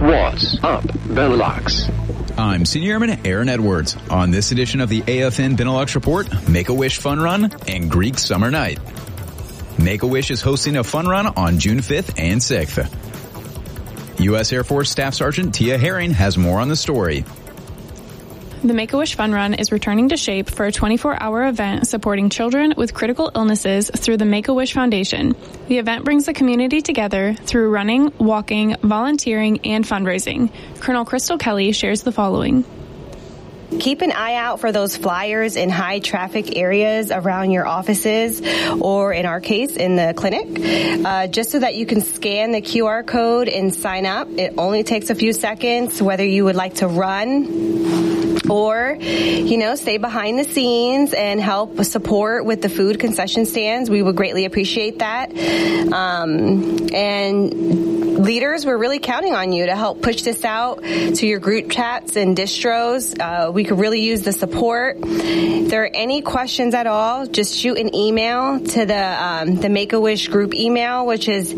What's up, Benelux? I'm Senior Airman Aaron Edwards. On this edition of the AFN Benelux Report, Make-A-Wish Fun Run and Greek Summer Night. Make-A-Wish is hosting a fun run on June 5th and 6th. U.S. Air Force Staff Sergeant Tia Herring has more on the story. The Make-A-Wish Fun Run is returning to shape for a 24-hour event supporting children with critical illnesses through the Make-A-Wish Foundation. The event brings the community together through running, walking, volunteering, and fundraising. Colonel Crystal Kelly shares the following. Keep an eye out for those flyers in high traffic areas around your offices, or in our case, in the clinic, just so that you can scan the QR code and sign up. It only takes a few seconds, whether you would like to run or, stay behind the scenes and help support with the food concession stands. We would greatly appreciate that. And leaders, we're really counting on you to help push this out to your group chats and distros. We could really use the support. If there are any questions at all, just shoot an email to the Make-A-Wish group email, which is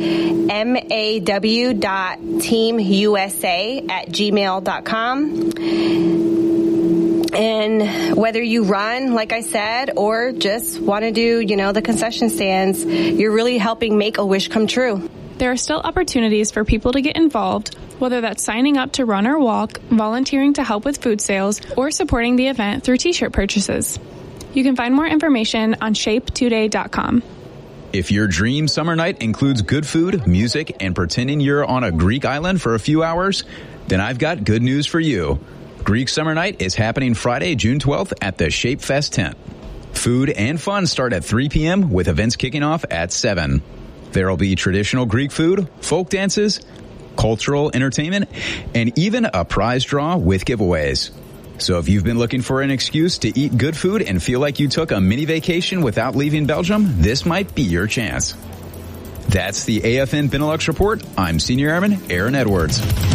maw.teamusa@gmail.com. And whether you run, like I said, or just want to do, the concession stands, you're really helping make a wish come true. There are still opportunities for people to get involved, whether that's signing up to run or walk, volunteering to help with food sales, or supporting the event through t-shirt purchases. You can find more information on shapetoday.com. If your dream summer night includes good food, music, and pretending you're on a Greek island for a few hours, then I've got good news for you. Greek Summer Night is happening Friday, June 12th at the Shape Fest tent. Food and fun start at 3 p.m. with events kicking off at 7. There will be traditional Greek food, folk dances, cultural entertainment, and even a prize draw with giveaways. So if you've been looking for an excuse to eat good food and feel like you took a mini vacation without leaving Belgium, this might be your chance. That's the AFN Benelux Report. I'm Senior Airman Aaron Edwards.